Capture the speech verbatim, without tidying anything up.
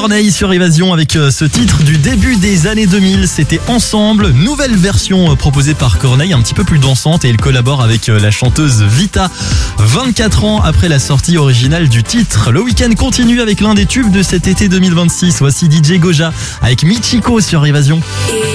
Corneille sur Évasion avec ce titre du début des années deux mille, c'était Ensemble, nouvelle version proposée par Corneille, un petit peu plus dansante, et il collabore avec la chanteuse Vita, vingt-quatre ans après la sortie originale du titre. Le week-end continue avec l'un des tubes de cet été deux mille vingt-six, voici D J Goja avec Michiko sur Évasion.